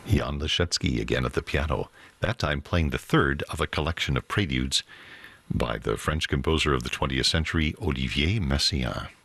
Jan Leschetski again at the piano, that time playing the third of a collection of preludes by the French composer of the 20th century, Olivier Messiaen.